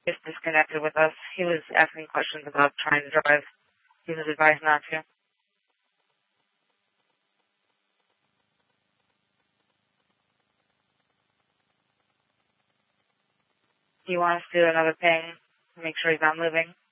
just disconnected with us. He was asking questions about trying to drive. He was advised not to. Do you want us to do another ping to make sure he's not moving?